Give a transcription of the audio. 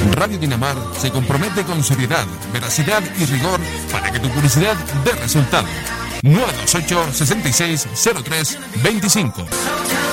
Radio Dinamar se compromete con seriedad, veracidad y rigor para que tu publicidad dé resultado. 928 66 03 25.